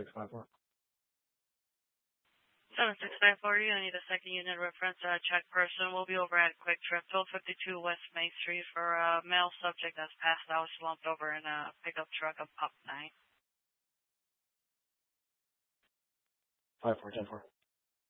7654. 7654, you need a second unit reference. Check person will be over at Quick Trip, 1252 West Main Street for a male subject that's passed out, slumped over in a pickup truck of Pop 9. 5410-4.